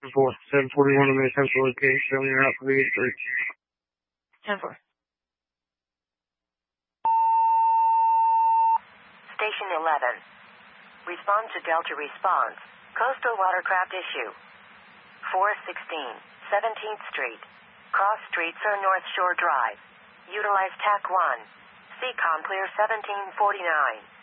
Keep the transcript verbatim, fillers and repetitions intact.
four, seven forty-one on the central location, showing your out for the eighty-three. ten four. Station eleven. Respond to Delta response. Coastal watercraft issue. four sixteen, seventeenth Street. Cross streets or North Shore Drive. Utilize T A C one. C COM clear seventeen forty-nine.